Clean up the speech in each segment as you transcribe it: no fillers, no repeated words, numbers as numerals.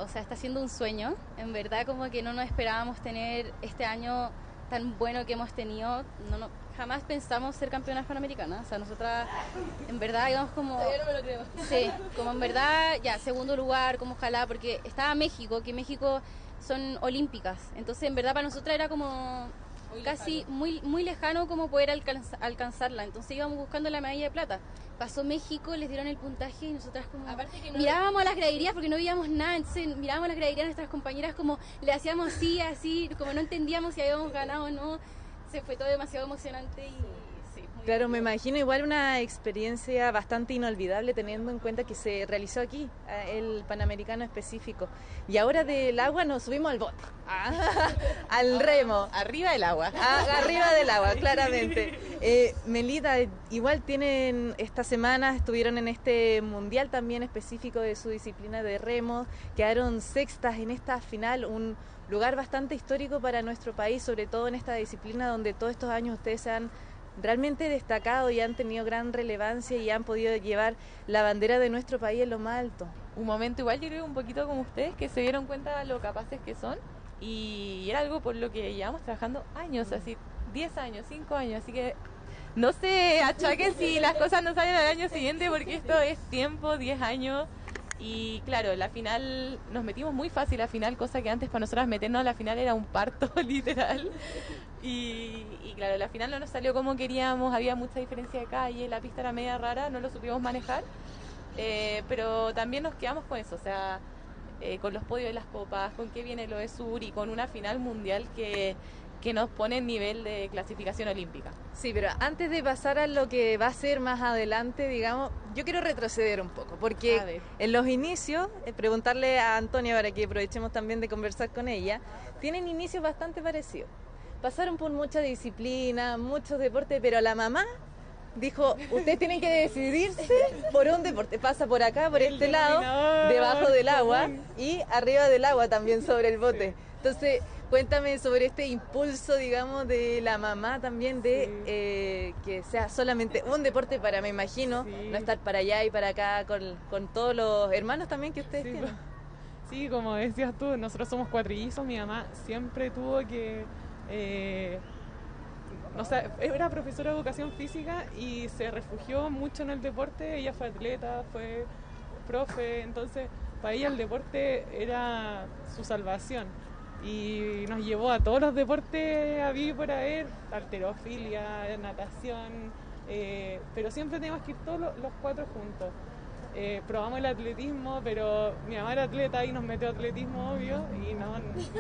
sea, está siendo un sueño. En verdad como que no nos esperábamos tener este año tan bueno que hemos tenido. Jamás pensamos ser campeonas panamericanas. O sea, nosotras en verdad íbamos como... Todavía no me lo creo. Sí, como en verdad, ya, segundo lugar, como ojalá, porque estaba México, que México son olímpicas. Entonces, en verdad, para nosotras era como Muy casi lejano. muy lejano como poder alcanzarla. Entonces íbamos buscando la medalla de plata. Pasó México, les dieron el puntaje y nosotras como Aparte que no- mirábamos a las graderías porque no veíamos nada. Entonces mirábamos a las graderías de nuestras compañeras como le hacíamos así, como no entendíamos si habíamos ganado o no. Se fue todo demasiado emocionante y sí. Muy Claro, me divertido. imagino igual una experiencia bastante inolvidable teniendo en cuenta que se realizó aquí, el Panamericano específico. Y ahora del agua nos subimos al bote, al remo. Arriba del agua. Arriba del agua, claramente. Melita, igual tienen esta semana, estuvieron en este mundial también específico de su disciplina de remo, quedaron sextas en esta final, un lugar bastante histórico para nuestro país, sobre todo en esta disciplina donde todos estos años ustedes se han realmente destacado y han tenido gran relevancia y han podido llevar la bandera de nuestro país en lo más alto. Un momento igual yo creo un poquito como ustedes que se dieron cuenta de lo capaces que son y era algo por lo que llevamos trabajando años, así 10 años, 5 años, así que no se achaquen si las cosas no salen al año siguiente porque esto es tiempo, 10 años y claro, la final nos metimos muy fácil a la final, cosa que antes para nosotras meternos a la final era un parto literal y claro, la final no nos salió como queríamos, había mucha diferencia de calle, la pista era media rara, no lo supimos manejar. Pero también nos quedamos con eso, o sea, con los podios de las copas, con qué viene lo de Sur y con una final mundial que nos pone en nivel de clasificación olímpica. Sí, pero antes de pasar a lo que va a ser más adelante, digamos, yo quiero retroceder un poco, A porque ver. en los inicios, preguntarle a Antonia para que aprovechemos también de conversar con ella, tienen inicios bastante parecidos. Pasaron por mucha disciplina, muchos deportes, pero la mamá dijo, ustedes tienen que decidirse por un deporte. Pasa por acá, por este lado, debajo del agua y arriba del agua también sobre el bote. Entonces, cuéntame sobre este impulso, digamos, de la mamá también de que sea solamente un deporte para, me imagino, no estar para allá y para acá con todos los hermanos también que ustedes tienen. Sí, como decías tú, nosotros somos cuatrillizos, mi mamá siempre tuvo que... o sea, era profesora de educación física y se refugió mucho en el deporte, ella fue atleta, fue profe, entonces para ella el deporte era su salvación y nos llevó a todos los deportes a vivir por haber, halterofilia, natación, pero siempre teníamos que ir todos los cuatro juntos. Probamos el atletismo, pero mi mamá era atleta y nos metió a atletismo, obvio, y no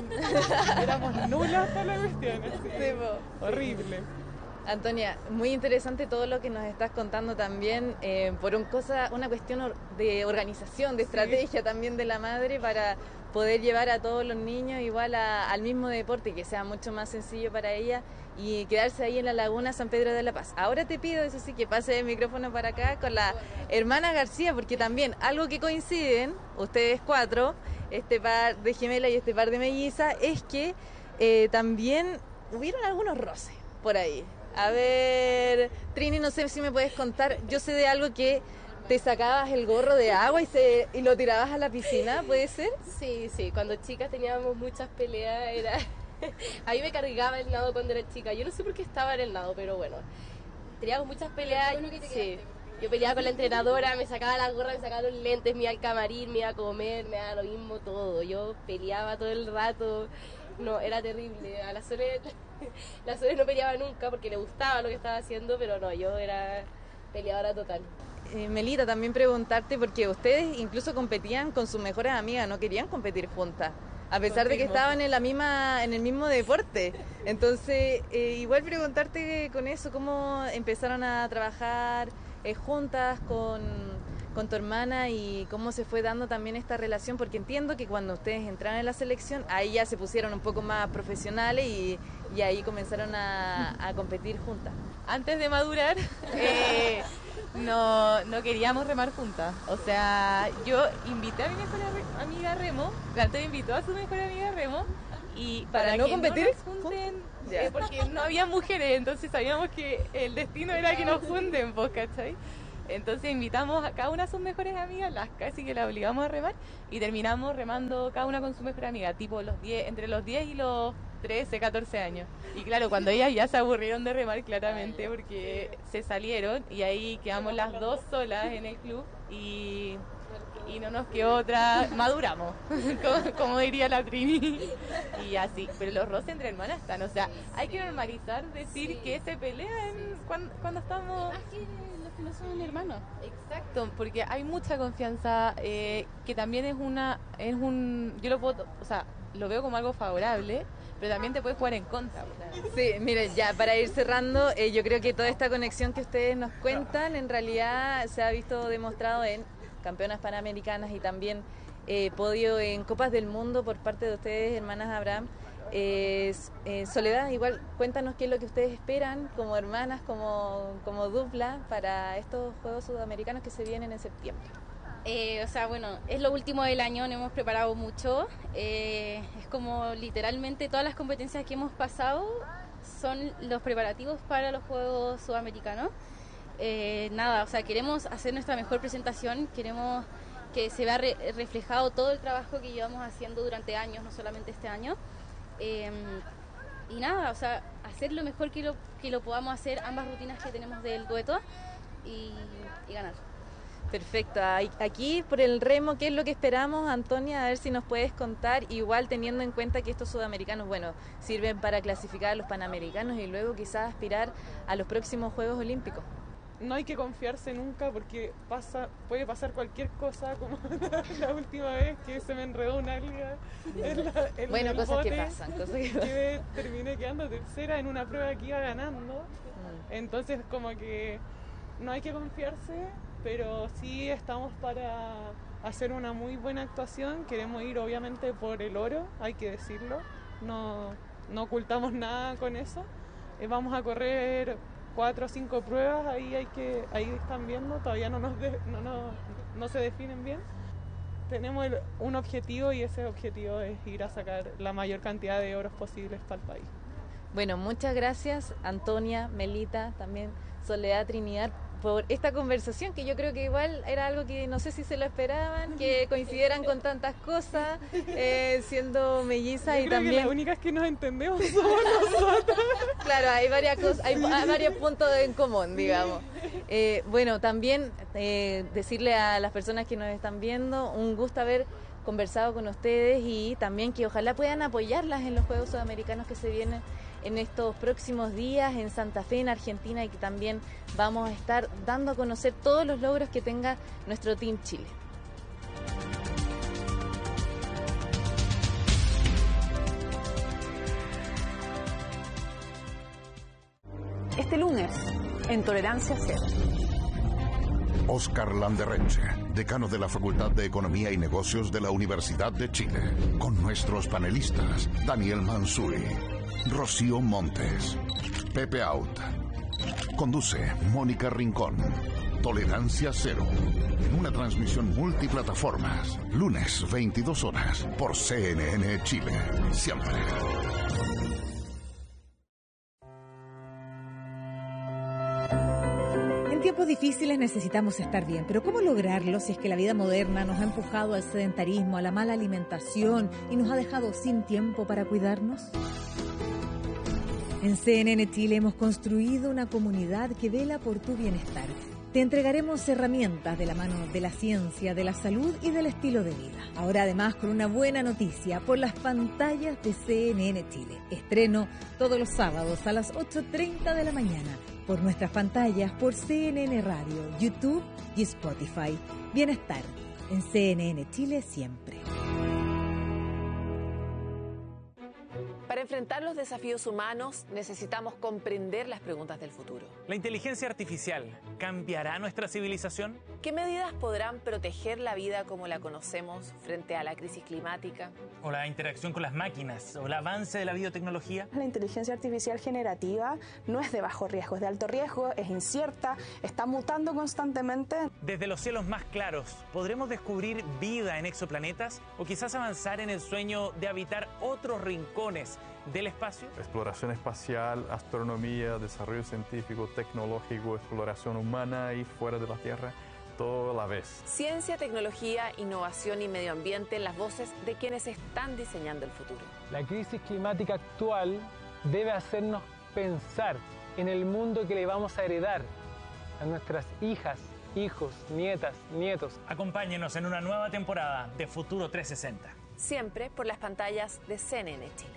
éramos nulas para la cuestión, así, Sí, po. horrible. Antonia, muy interesante todo lo que nos estás contando también, por una cuestión de organización, de estrategia también de la madre para poder llevar a todos los niños igual al mismo deporte, que sea mucho más sencillo para ella y quedarse ahí en la laguna San Pedro de la Paz. Ahora te pido, eso sí, que pase el micrófono para acá con la hermana García, porque también algo que coinciden, ustedes cuatro, este par de gemelas y este par de mellizas, es que también hubieron algunos roces por ahí. A ver, Trini, no sé si me puedes contar, yo sé de algo que te sacabas el gorro de agua y lo tirabas a la piscina, ¿puede ser? Sí, cuando chicas teníamos muchas peleas, era... A mí me cargaba el nado cuando era chica, yo no sé por qué estaba en el nado, pero bueno, teníamos muchas peleas, sí. Yo peleaba con la entrenadora, me sacaba la gorra, me sacaba los lentes, me iba al camarín, me iba a comer, me daba lo mismo todo, yo peleaba todo el rato, no, era terrible, a la Sole no peleaba nunca porque le gustaba lo que estaba haciendo, pero no, yo era peleadora total. Melita, también preguntarte, porque ustedes incluso competían con sus mejores amigas, no querían competir juntas, a pesar de que estaban en el mismo deporte. Entonces, igual preguntarte con eso, cómo empezaron a trabajar juntas con tu hermana y cómo se fue dando también esta relación, porque entiendo que cuando ustedes entraron en la selección, ahí ya se pusieron un poco más profesionales y ahí comenzaron a competir juntas. Antes de madurar, no queríamos remar juntas. O sea, yo invité a mi mejor amiga Remo, la Antonio invitó a su mejor amiga Remo, y ¿Para no que competir? no nos junten, porque no había mujeres, entonces sabíamos que el destino era que nos junten, pues, ¿cachai? Entonces invitamos a cada una a sus mejores amigas, casi que las obligamos a remar, y terminamos remando cada una con su mejor amiga, tipo entre los 10 y los 13, 14 años. Y claro, cuando ellas ya se aburrieron de remar, claramente, porque se salieron y ahí quedamos las dos solas en el club y no nos quedó otra, maduramos, como diría la Trini, y así. Pero los roces entre hermanas están, o sea, hay que normalizar decir que se pelean cuando estamos... Los que no son hermanos. Exacto, porque hay mucha confianza, que también yo lo veo como algo favorable, pero también te puede jugar en contra. Sí, miren, ya para ir cerrando, yo creo que toda esta conexión que ustedes nos cuentan en realidad se ha visto demostrado en campeonas panamericanas y también podio en Copas del Mundo por parte de ustedes, hermanas Abraham. Soledad, igual cuéntanos qué es lo que ustedes esperan como hermanas, como dupla para estos Juegos Sudamericanos que se vienen en septiembre. Es lo último del año, nos hemos preparado mucho, es como literalmente todas las competencias que hemos pasado son los preparativos para los Juegos Sudamericanos. Queremos hacer nuestra mejor presentación, queremos que se vea reflejado todo el trabajo que llevamos haciendo durante años, no solamente este año. Hacer lo mejor que lo podamos hacer, ambas rutinas que tenemos del dueto y ganar. Perfecto. Aquí por el remo, ¿qué es lo que esperamos, Antonia? A ver si nos puedes contar, igual teniendo en cuenta que estos sudamericanos, sirven para clasificar a los panamericanos y luego quizás aspirar a los próximos Juegos Olímpicos. No hay que confiarse nunca porque puede pasar cualquier cosa, como la última vez que se me enredó una alga en el cosas bote, que pasan. Terminé quedando tercera en una prueba que iba ganando. Entonces como que no hay que confiarse, pero sí estamos para hacer una muy buena actuación. Queremos ir obviamente por el oro, hay que decirlo, no ocultamos nada con eso. Vamos a correr 4 o 5 pruebas, ahí están viendo, todavía no se definen bien. Tenemos un objetivo y ese objetivo es ir a sacar la mayor cantidad de oros posibles para el país. Bueno, muchas gracias Antonia, Melita, también Soledad, Trinidad, por esta conversación que yo creo que igual era algo que no sé si se lo esperaban, que coincidieran con tantas cosas, siendo mellizas y también... que las únicas que nos entendemos somos nosotras. Claro, hay varias cosas, hay varios puntos en común, digamos. También decirle a las personas que nos están viendo, un gusto haber conversado con ustedes y también que ojalá puedan apoyarlas en los Juegos Sudamericanos que se vienen en estos próximos días en Santa Fe, en Argentina, y que también vamos a estar dando a conocer todos los logros que tenga nuestro Team Chile. Este lunes, en Tolerancia Cero. Óscar Landerrenche, decano de la Facultad de Economía y Negocios de la Universidad de Chile, con nuestros panelistas Daniel Manzuri, Rocío Montes, Pepe Out. Conduce Mónica Rincón. Tolerancia Cero, en una transmisión multiplataformas, lunes 22 horas, por CNN Chile. Siempre. En tiempos difíciles necesitamos estar bien, pero ¿cómo lograrlo si es que la vida moderna nos ha empujado al sedentarismo, a la mala alimentación y nos ha dejado sin tiempo para cuidarnos? En CNN Chile hemos construido una comunidad que vela por tu bienestar. Te entregaremos herramientas de la mano de la ciencia, de la salud y del estilo de vida. Ahora además con una buena noticia por las pantallas de CNN Chile. Estreno todos los sábados a las 8:30 de la mañana por nuestras pantallas, por CNN Radio, YouTube y Spotify. Bienestar en CNN Chile siempre. Para enfrentar los desafíos humanos necesitamos comprender las preguntas del futuro. ¿La inteligencia artificial cambiará nuestra civilización? ¿Qué medidas podrán proteger la vida como la conocemos frente a la crisis climática? ¿O la interacción con las máquinas? ¿O el avance de la biotecnología? La inteligencia artificial generativa no es de bajo riesgo, es de alto riesgo, es incierta, está mutando constantemente. Desde los cielos más claros, ¿podremos descubrir vida en exoplanetas? ¿O quizás avanzar en el sueño de habitar otros rincones del espacio. Exploración espacial, astronomía, desarrollo científico, tecnológico, exploración humana y fuera de la Tierra, todo a la vez. Ciencia, tecnología, innovación y medio ambiente en las voces de quienes están diseñando el futuro. La crisis climática actual debe hacernos pensar en el mundo que le vamos a heredar a nuestras hijas, hijos, nietas, nietos. Acompáñenos en una nueva temporada de Futuro 360. Siempre por las pantallas de CNN Chile.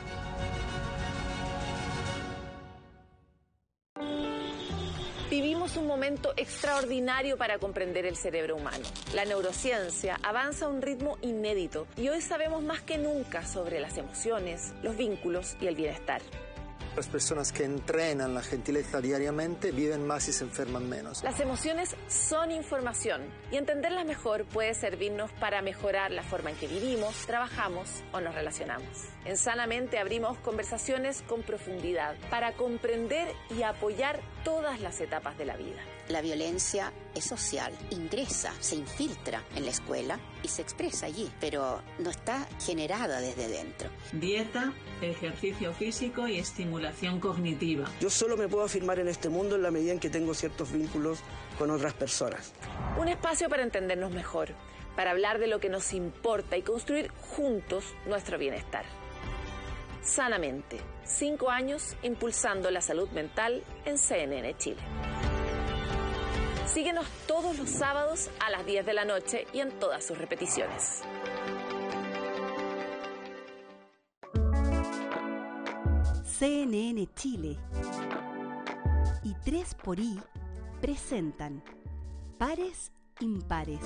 Vivimos un momento extraordinario para comprender el cerebro humano. La neurociencia avanza a un ritmo inédito y hoy sabemos más que nunca sobre las emociones, los vínculos y el bienestar. Las personas que entrenan la gentileza diariamente viven más y se enferman menos. Las emociones son información y entenderlas mejor puede servirnos para mejorar la forma en que vivimos, trabajamos o nos relacionamos. En Sanamente abrimos conversaciones con profundidad para comprender y apoyar todas las etapas de la vida. La violencia es social, ingresa, se infiltra en la escuela y se expresa allí, pero no está generada desde dentro. Dieta, ejercicio físico y estimulación cognitiva. Yo solo me puedo afirmar en este mundo en la medida en que tengo ciertos vínculos con otras personas. Un espacio para entendernos mejor, para hablar de lo que nos importa y construir juntos nuestro bienestar. Sanamente, 5 años impulsando la salud mental en CNN Chile. Síguenos todos los sábados a las 10 de la noche y en todas sus repeticiones. CNN Chile y 3xI presentan Pares Impares.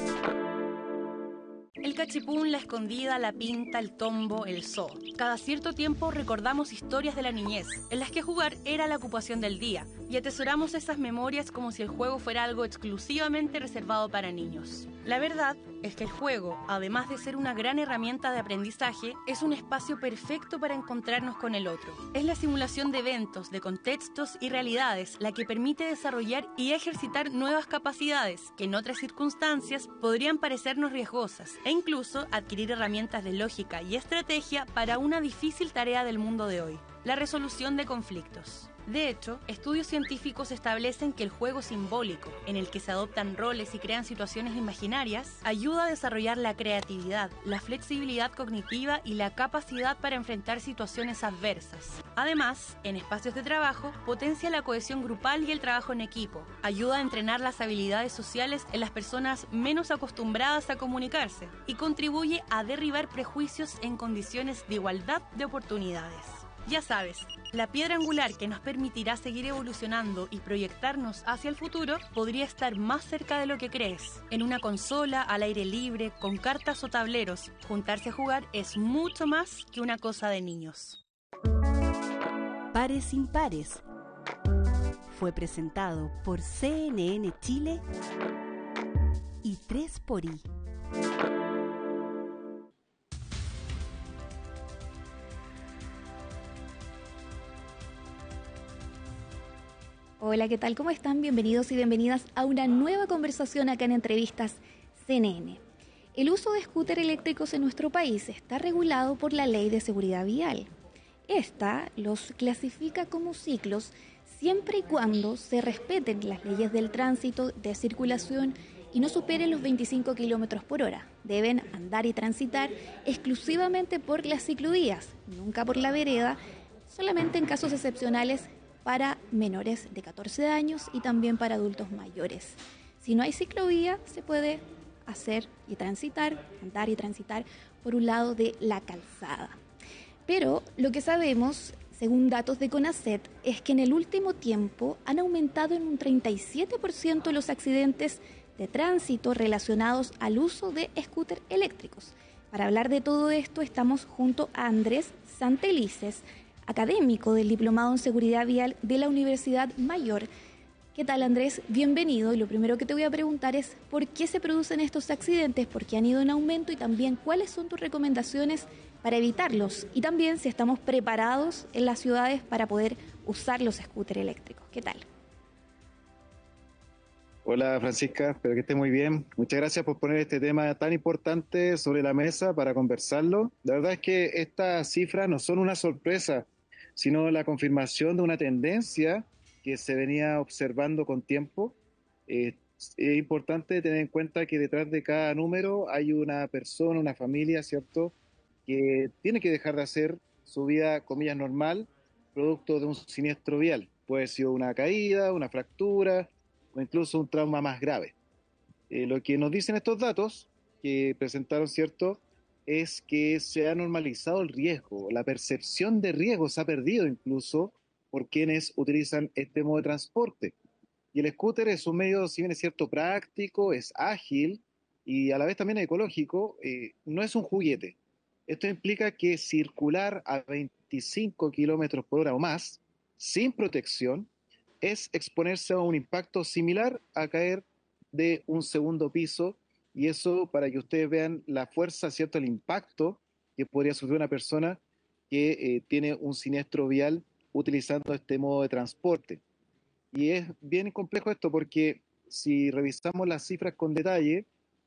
El cachipún, la escondida, la pinta, el tombo, el zoo. Cada cierto tiempo recordamos historias de la niñez, en las que jugar era la ocupación del día, y atesoramos esas memorias como si el juego fuera algo exclusivamente reservado para niños. La verdad es que el juego, además de ser una gran herramienta de aprendizaje, es un espacio perfecto para encontrarnos con el otro. Es la simulación de eventos, de contextos y realidades la que permite desarrollar y ejercitar nuevas capacidades que en otras circunstancias podrían parecernos riesgosas, e incluso adquirir herramientas de lógica y estrategia para una difícil tarea del mundo de hoy: la resolución de conflictos. De hecho, estudios científicos establecen que el juego simbólico, en el que se adoptan roles y crean situaciones imaginarias, ayuda a desarrollar la creatividad, la flexibilidad cognitiva y la capacidad para enfrentar situaciones adversas. Además, en espacios de trabajo, potencia la cohesión grupal y el trabajo en equipo, ayuda a entrenar las habilidades sociales en las personas menos acostumbradas a comunicarse y contribuye a derribar prejuicios en condiciones de igualdad de oportunidades. Ya sabes, la piedra angular que nos permitirá seguir evolucionando y proyectarnos hacia el futuro podría estar más cerca de lo que crees. En una consola, al aire libre, con cartas o tableros, juntarse a jugar es mucho más que una cosa de niños. Pares Impares fue presentado por CNN Chile y 3xI. Hola, ¿qué tal? ¿Cómo están? Bienvenidos y bienvenidas a una nueva conversación acá en Entrevistas CNN. El uso de scooter eléctricos en nuestro país está regulado por la Ley de Seguridad Vial. Esta los clasifica como ciclos siempre y cuando se respeten las leyes del tránsito, de circulación y no superen los 25 kilómetros por hora. Deben andar y transitar exclusivamente por las ciclovías, nunca por la vereda, solamente en casos excepcionales para menores de 14 años y también para adultos mayores. Si no hay ciclovía, se puede hacer y transitar, andar y transitar por un lado de la calzada. Pero lo que sabemos, según datos de CONACET, es que en el último tiempo han aumentado en un 37% los accidentes de tránsito relacionados al uso de scooter eléctricos. Para hablar de todo esto estamos junto a Andrés Santelices, académico del Diplomado en Seguridad Vial de la Universidad Mayor. ¿Qué tal, Andrés? Bienvenido. Y lo primero que te voy a preguntar es ¿por qué se producen estos accidentes? ¿Por qué han ido en aumento? Y también, ¿cuáles son tus recomendaciones para evitarlos? Y también, si estamos preparados en las ciudades para poder usar los scooters eléctricos. ¿Qué tal? Hola Francisca, espero que esté muy bien. Muchas gracias por poner este tema tan importante sobre la mesa para conversarlo. La verdad es que estas cifras no son una sorpresa, sino la confirmación de una tendencia que se venía observando con tiempo. Es importante tener en cuenta que detrás de cada número hay una persona, una familia, ¿cierto?, que tiene que dejar de hacer su vida, comillas, normal, producto de un siniestro vial. Puede ser una caída, una fractura o incluso un trauma más grave. Lo que nos dicen estos datos que presentaron, ¿cierto?, es que se ha normalizado el riesgo, la percepción de riesgo se ha perdido incluso por quienes utilizan este modo de transporte. Y el scooter es un medio, si bien es cierto, práctico, es ágil y a la vez también ecológico, no es un juguete. Esto implica que circular a 25 kilómetros por hora o más, sin protección, es exponerse a un impacto similar a caer de un segundo piso, y eso para que ustedes vean la fuerza, ¿cierto?, el impacto que podría sufrir una persona que tiene un siniestro vial utilizando este modo de transporte. Y es bien complejo esto porque si revisamos las cifras con detalle,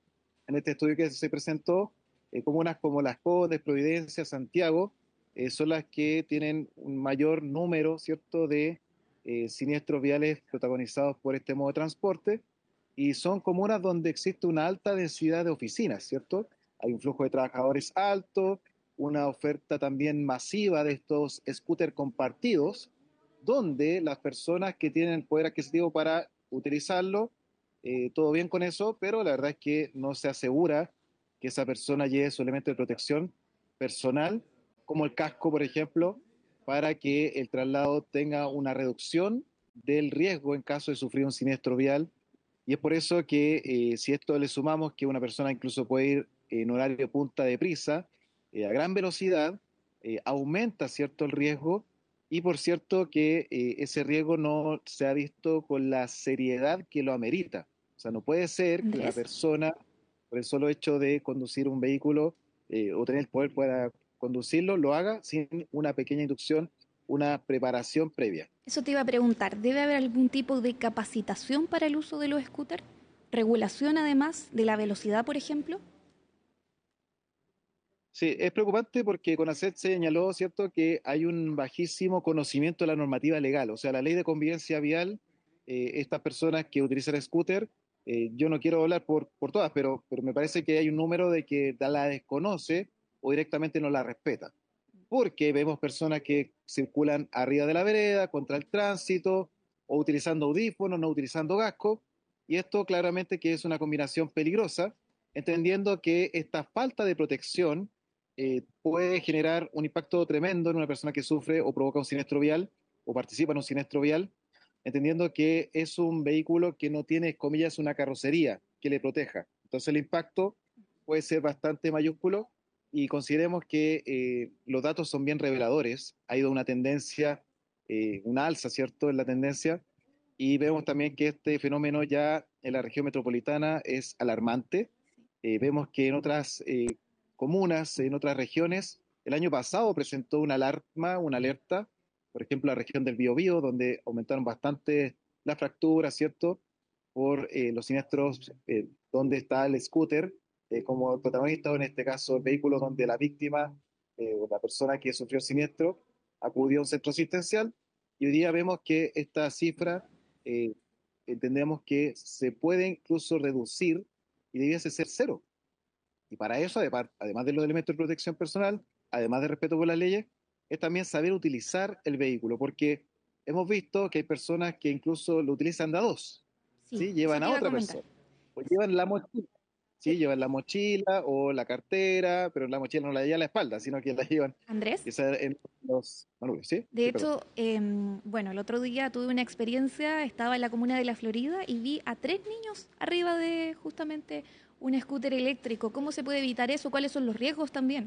en este estudio que se presentó, comunas como Las Condes, Providencia, Santiago, son las que tienen un mayor número, ¿cierto?, de siniestros viales protagonizados por este modo de transporte, y son comunas donde existe una alta densidad de oficinas, ¿cierto? Hay un flujo de trabajadores alto, una oferta también masiva de estos scooters compartidos, donde las personas que tienen poder adquisitivo para utilizarlo, todo bien con eso, pero la verdad es que no se asegura que esa persona lleve su elemento de protección personal, como el casco, por ejemplo, para que el traslado tenga una reducción del riesgo en caso de sufrir un siniestro vial. Y es por eso que si esto le sumamos que una persona incluso puede ir en horario punta de prisa, a gran velocidad, aumenta, ¿cierto?, el riesgo. Y por cierto que ese riesgo no se ha visto con la seriedad que lo amerita. O sea, no puede ser que una persona, por el solo hecho de conducir un vehículo o tener el poder para conducirlo, lo haga sin una pequeña inducción, una preparación previa. Eso te iba a preguntar, ¿debe haber algún tipo de capacitación para el uso de los scooters? ¿Regulación además de la velocidad, por ejemplo? Sí, es preocupante porque CONACET señaló, ¿cierto?, que hay un bajísimo conocimiento de la normativa legal. O sea, la ley de convivencia vial, estas personas que utilizan scooter, yo no quiero hablar por todas, pero me parece que hay un número de que la desconoce o directamente no la respeta. Porque vemos personas que circulan arriba de la vereda, contra el tránsito, o utilizando audífonos, no utilizando casco, y esto claramente que es una combinación peligrosa, entendiendo que esta falta de protección puede generar un impacto tremendo en una persona que sufre o provoca un siniestro vial o participa en un siniestro vial, entendiendo que es un vehículo que no tiene, comillas, una carrocería que le proteja. Entonces el impacto puede ser bastante mayúsculo y consideremos que los datos son bien reveladores. Ha ido una tendencia, una alza, ¿cierto?, en la tendencia, y vemos también que este fenómeno ya en la región metropolitana es alarmante. Vemos que en otras comunas, en otras regiones, el año pasado presentó una alarma, una alerta, por ejemplo, la región del Biobío, donde aumentaron bastante las fracturas, ¿cierto?, por los siniestros donde está el scooter como protagonista, o en este caso el vehículo donde la víctima o la persona que sufrió el siniestro acudió a un centro asistencial, y hoy día vemos que esta cifra entendemos que se puede incluso reducir y debiese ser cero. Y para eso, además de los elementos de protección personal, además de respeto por las leyes, es también saber utilizar el vehículo, porque hemos visto que hay personas que incluso lo utilizan de a dos, ¿sí? Llevan a otra persona, o llevan la mochila, ¿sí? Llevan la mochila o la cartera, pero la mochila no la llevan a la espalda, sino que la llevan Andrés, en los manubrios, ¿sí? de Sí, hecho, bueno, el otro día tuve una experiencia, estaba en la comuna de La Florida y vi a 3 niños arriba de justamente un scooter eléctrico. ¿Cómo se puede evitar eso? ¿Cuáles son los riesgos también?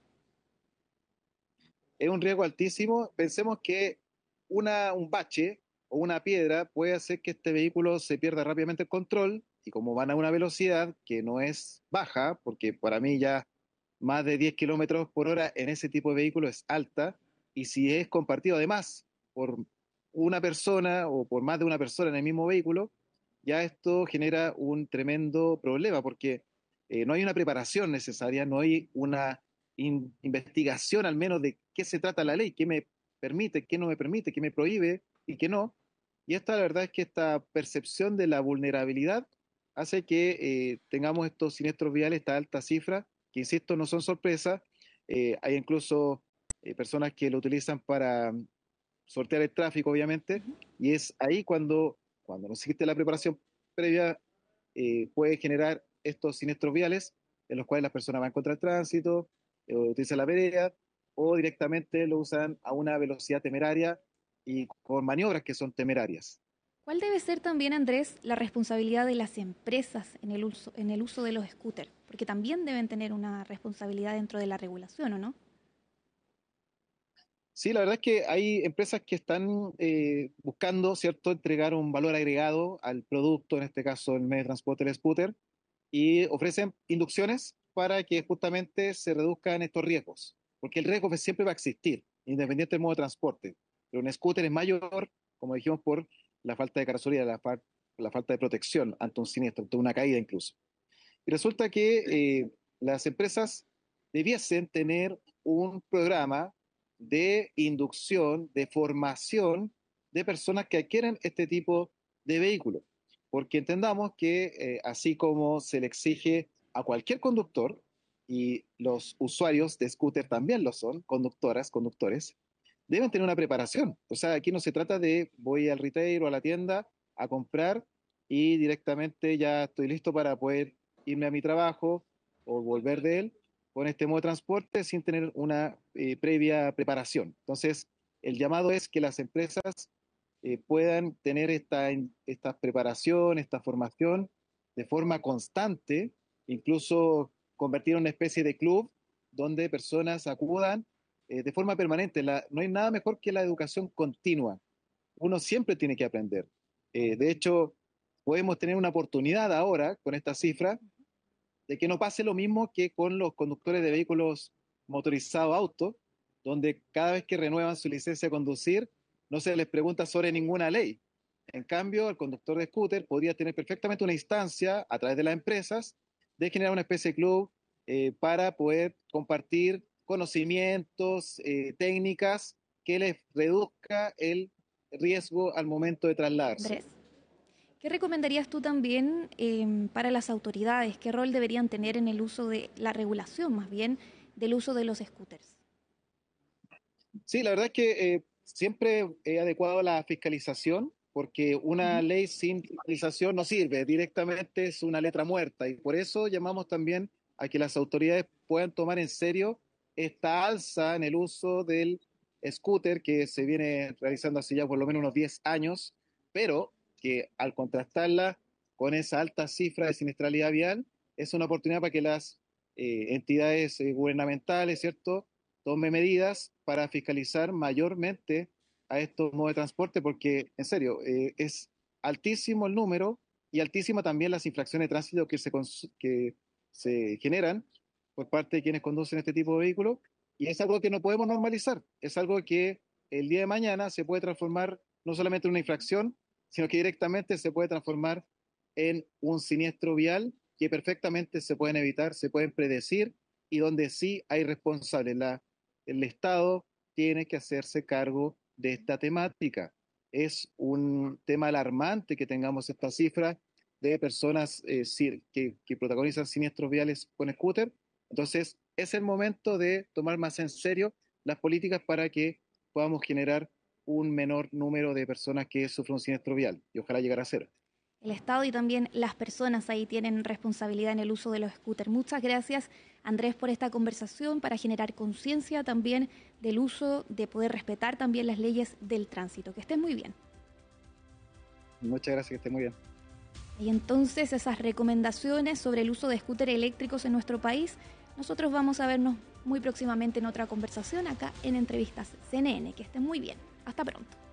Es un riesgo altísimo. Pensemos que un bache o una piedra puede hacer que este vehículo se pierda rápidamente el control, y como van a una velocidad que no es baja, porque para mí ya más de 10 kilómetros por hora en ese tipo de vehículo es alta, y si es compartido además por una persona o por más de una persona en el mismo vehículo, ya esto genera un tremendo problema porque no hay una preparación necesaria, no hay una investigación al menos de qué se trata la ley, qué me permite, qué no me permite, qué me prohíbe y qué no. Y la verdad es que esta percepción de la vulnerabilidad hace que tengamos estos siniestros viales, esta alta cifra, que insisto, no son sorpresa. Hay incluso personas que lo utilizan para sortear el tráfico, obviamente, y es ahí cuando no existe la preparación previa, puede generar estos siniestros viales en los cuales las personas van contra el tránsito, utilizan la vereda o directamente lo usan a una velocidad temeraria y con maniobras que son temerarias. ¿Cuál debe ser también, Andrés, la responsabilidad de las empresas en el uso de los scooters? Porque también deben tener una responsabilidad dentro de la regulación, ¿o no? Sí, la verdad es que hay empresas que están buscando, ¿cierto?, entregar un valor agregado al producto, en este caso el medio de transporte, el scooter, y ofrecen inducciones para que justamente se reduzcan estos riesgos, porque el riesgo siempre va a existir, independiente del modo de transporte. Pero un scooter es mayor, como dijimos, por la falta de carrocería, la falta de protección ante un siniestro, ante una caída incluso. Y resulta que las empresas debiesen tener un programa de inducción, de formación de personas que adquieren este tipo de vehículos. Porque entendamos que así como se le exige a cualquier conductor, y los usuarios de scooter también lo son, conductoras, conductores, deben tener una preparación. O sea, aquí no se trata de voy al retail o a la tienda a comprar y directamente ya estoy listo para poder irme a mi trabajo o volver de él con este modo de transporte sin tener una previa preparación. Entonces, el llamado es que las empresas puedan tener esta preparación, esta formación de forma constante, incluso convertir en una especie de club donde personas acudan de forma permanente. No hay nada mejor que la educación continua. Uno siempre tiene que aprender. De hecho, podemos tener una oportunidad ahora con esta cifra de que no pase lo mismo que con los conductores de vehículos motorizados autos, donde cada vez que renuevan su licencia de conducir, no se les pregunta sobre ninguna ley. En cambio, el conductor de scooter podría tener perfectamente una instancia a través de las empresas de generar una especie de club para poder compartir conocimientos, técnicas que les reduzca el riesgo al momento de trasladarse. Andrés, ¿qué recomendarías tú también para las autoridades? ¿Qué rol deberían tener en el uso de la regulación, más bien, del uso de los scooters? Sí, la verdad es que siempre he adecuado la fiscalización, porque una ley sin fiscalización no sirve, directamente es una letra muerta, y por eso llamamos también a que las autoridades puedan tomar en serio esta alza en el uso del scooter que se viene realizando hace ya por lo menos unos 10 años, pero que al contrastarla con esa alta cifra de siniestralidad vial, es una oportunidad para que las entidades gubernamentales, ¿cierto?, tomen medidas para fiscalizar mayormente a estos modos de transporte, porque, en serio, es altísimo el número y altísima también las infracciones de tránsito que se generan por parte de quienes conducen este tipo de vehículos, y es algo que no podemos normalizar, es algo que el día de mañana se puede transformar no solamente en una infracción, sino que directamente se puede transformar en un siniestro vial que perfectamente se pueden evitar, se pueden predecir, y donde sí hay responsables. El Estado tiene que hacerse cargo de esta temática. Es un tema alarmante que tengamos esta cifra de personas que protagonizan siniestros viales con scooter. Entonces, es el momento de tomar más en serio las políticas para que podamos generar un menor número de personas que sufren un siniestro vial, y ojalá llegar a cero. El Estado y también las personas ahí tienen responsabilidad en el uso de los scooters. Muchas gracias, Andrés, por esta conversación, para generar conciencia también del uso, de poder respetar también las leyes del tránsito. Que estés muy bien. Muchas gracias, que estés muy bien. Y entonces esas recomendaciones sobre el uso de scooters eléctricos en nuestro país, nosotros vamos a vernos muy próximamente en otra conversación acá en Entrevistas CNN. Que estén muy bien. Hasta pronto.